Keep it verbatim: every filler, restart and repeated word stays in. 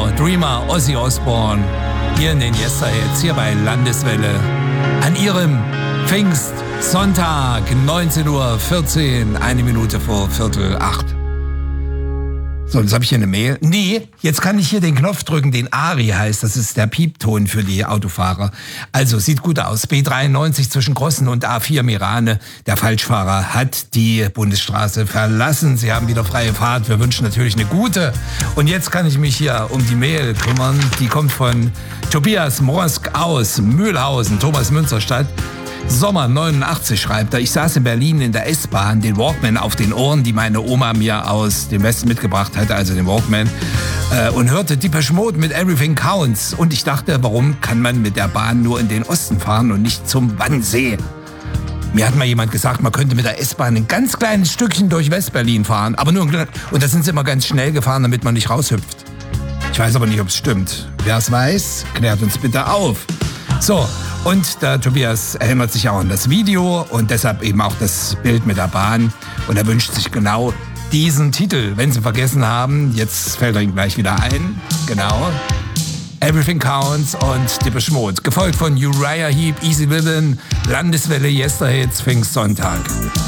Genau, Dreamer, Ozzy Osbourne, hier in den Yesterhits, hier bei Landeswelle, an ihrem Pfingstsonntag, neunzehn Uhr vierzehn, eine Minute vor Viertel acht. So, jetzt habe ich hier eine Mail. Nee, jetzt kann ich hier den Knopf drücken, den Ari heißt. Das ist der Piepton für die Autofahrer. Also, sieht gut aus. B dreiundneunzig zwischen Grossen und A vier Mirane. Der Falschfahrer hat die Bundesstraße verlassen. Sie haben wieder freie Fahrt. Wir wünschen natürlich eine gute. Und jetzt kann ich mich hier um die Mail kümmern. Die kommt von Tobias Morsk aus Mühlhausen, Thomas Münsterstadt. Sommer neunundachtzig schreibt er, ich saß in Berlin in der S-Bahn, den Walkman auf den Ohren, die meine Oma mir aus dem Westen mitgebracht hatte, also den Walkman, äh, und hörte Depeche Mode mit Everything Counts. Und ich dachte, warum kann man mit der Bahn nur in den Osten fahren und nicht zum Wannsee? Mir hat mal jemand gesagt, man könnte mit der S-Bahn ein ganz kleines Stückchen durch West-Berlin fahren, aber nur ein kleines, und da sind sie immer ganz schnell gefahren, damit man nicht raushüpft. Ich weiß aber nicht, ob es stimmt. Wer es weiß, klärt uns bitte auf. So, und der Tobias erinnert sich auch an das Video und deshalb eben auch das Bild mit der Bahn. Und er wünscht sich genau diesen Titel. Wenn Sie vergessen haben, jetzt fällt er ihm gleich wieder ein. Genau. Everything Counts und Depeche Mode. Gefolgt von Uriah Heep, Easy Livin', Landeswelle, Yesterhits, Pfingstsonntag.